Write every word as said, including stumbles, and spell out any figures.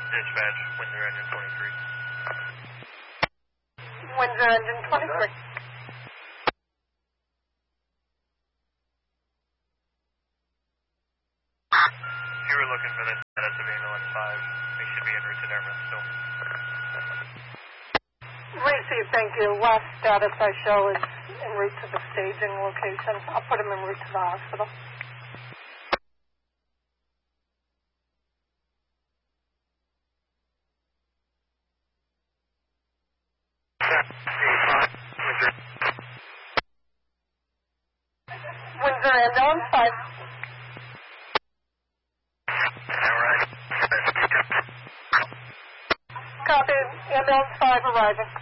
Dispatch, Windsor Engine twenty-three. Windsor Engine twenty-three. If you were looking for the status of ambulance five, they should be en route to Dartmouth still. Receive, thank you. Last status I show is en route to the staging location. I'll put him en route to the hospital. Windsor Ambulance five. Copy. Ambulance five arriving.